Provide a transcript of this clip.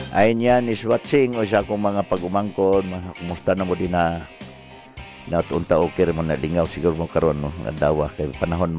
Ayon yan is watching o sa akong mga pag-umangkon, mga kumusta na mo din na unta okay mo na lingaw siguro mo karon no, nga dawa kay panahon